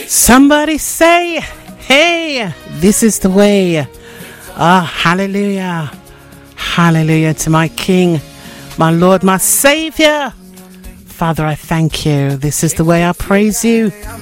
Somebody say, hey, this is the way. Hallelujah. Hallelujah to my King, my Lord, my Savior. Father, I thank you. This is the way I praise you.